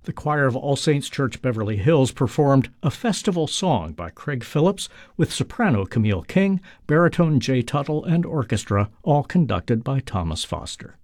The choir of All Saints Church Beverly Hills performed A Festival Song by Craig Phillips with soprano Camille King, baritone Jay Tuttle, and orchestra, all conducted by Thomas Foster.